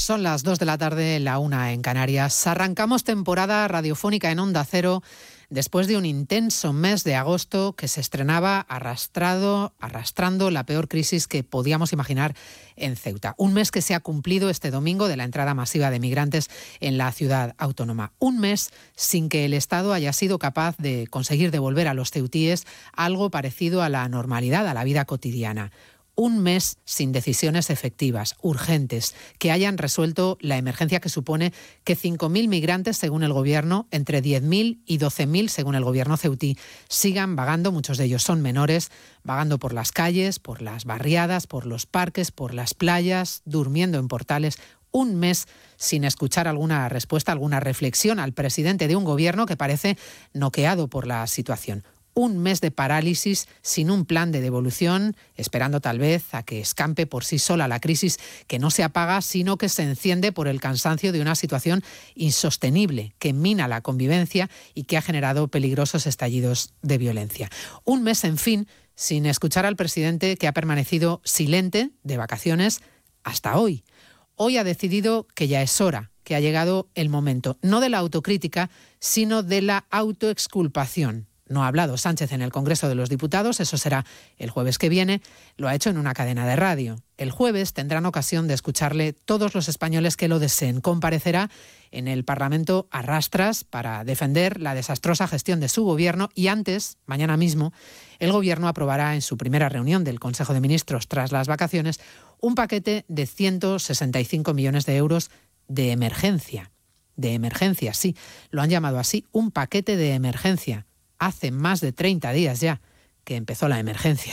Son las 2 de la tarde, la 1 en Canarias. Arrancamos temporada radiofónica en Onda Cero después de un intenso mes de agosto que se estrenaba arrastrando la peor crisis que podíamos imaginar en Ceuta. Un mes que se ha cumplido este domingo de la entrada masiva de migrantes en la ciudad autónoma. Un mes sin que el Estado haya sido capaz de conseguir devolver a los ceutíes algo parecido a la normalidad, a la vida cotidiana. Un mes sin decisiones efectivas, urgentes, que hayan resuelto la emergencia que supone que 5.000 migrantes, según el Gobierno, entre 10.000 y 12.000, según el Gobierno ceutí, sigan vagando, muchos de ellos son menores, vagando por las calles, por las barriadas, por los parques, por las playas, durmiendo en portales. Un mes sin escuchar alguna respuesta, alguna reflexión al presidente de un Gobierno que parece noqueado por la situación. Un mes de parálisis sin un plan de devolución, esperando tal vez a que escampe por sí sola la crisis que no se apaga, sino que se enciende por el cansancio de una situación insostenible que mina la convivencia y que ha generado peligrosos estallidos de violencia. Un mes, en fin, sin escuchar al presidente que ha permanecido silente de vacaciones hasta hoy. Hoy ha decidido que ya es hora, que ha llegado el momento, no de la autocrítica, sino de la autoexculpación. No ha hablado Sánchez en el Congreso de los Diputados, eso será el jueves que viene, lo ha hecho en una cadena de radio. El jueves tendrán ocasión de escucharle todos los españoles que lo deseen. Comparecerá en el Parlamento a rastras para defender la desastrosa gestión de su Gobierno y antes, mañana mismo, el Gobierno aprobará en su primera reunión del Consejo de Ministros tras las vacaciones un paquete de 165 millones de euros de emergencia. De emergencia, sí, lo han llamado así, un paquete de emergencia. Hace más de 30 días ya que empezó la emergencia.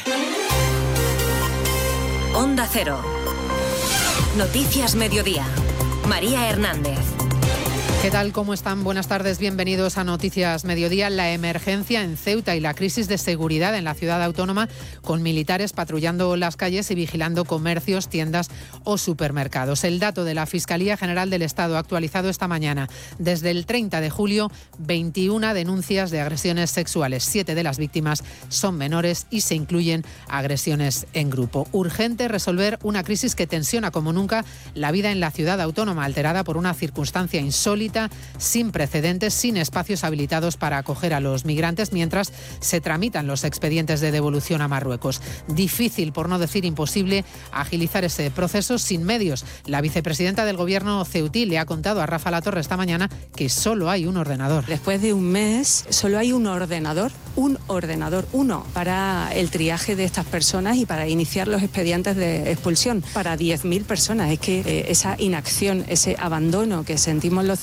Onda Cero. Noticias Mediodía. María Hernández. ¿Qué tal? ¿Cómo están? Buenas tardes, bienvenidos a Noticias Mediodía. La emergencia en Ceuta y la crisis de seguridad en la ciudad autónoma, con militares patrullando las calles y vigilando comercios, tiendas o supermercados. El dato de la Fiscalía General del Estado actualizado esta mañana. Desde el 30 de julio, 21 denuncias de agresiones sexuales. 7 de las víctimas son menores y se incluyen agresiones en grupo. Urgente resolver una crisis que tensiona como nunca la vida en la ciudad autónoma, alterada por una circunstancia insólita, sin precedentes, sin espacios habilitados para acoger a los migrantes mientras se tramitan los expedientes de devolución a Marruecos. Difícil, por no decir imposible, agilizar ese proceso sin medios. La vicepresidenta del Gobierno ceutí le ha contado a Rafa Latorre esta mañana que solo hay un ordenador. Después de un mes, solo hay un ordenador, uno, para el triaje de estas personas y para iniciar los expedientes de expulsión para 10.000 personas. Es que esa inacción, ese abandono que sentimos los